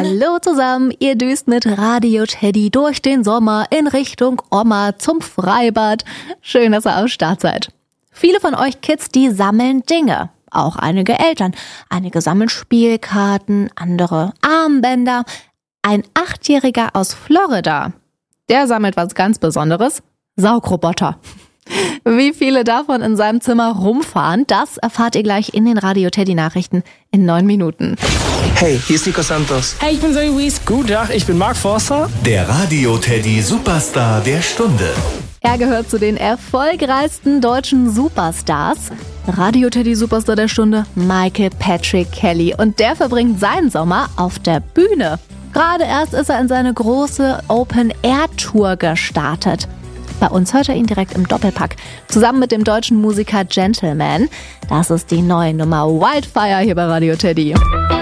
Hallo zusammen, ihr düst mit Radio Teddy durch den Sommer in Richtung Oma zum Freibad. Schön, dass ihr am Start seid. Viele von euch Kids, die sammeln Dinge. Auch einige Eltern. Einige sammeln Spielkarten, andere Armbänder. Ein 8-Jähriger aus Florida, der sammelt was ganz Besonderes. Saugroboter. Wie viele davon in seinem Zimmer rumfahren, das erfahrt ihr gleich in den Radio Teddy Nachrichten in 9 Minuten. Hey, hier ist Nico Santos. Hey, ich bin Zoe Wies. Guten Tag, ich bin Mark Forster. Der Radio Teddy Superstar der Stunde. Er gehört zu den erfolgreichsten deutschen Superstars. Radio Teddy Superstar der Stunde, Michael Patrick Kelly. Und der verbringt seinen Sommer auf der Bühne. Gerade erst ist er in seine große Open-Air-Tour gestartet. Bei uns hört er ihn direkt im Doppelpack. Zusammen mit dem deutschen Musiker Gentleman. Das ist die neue Nummer Wildfire hier bei Radio Teddy.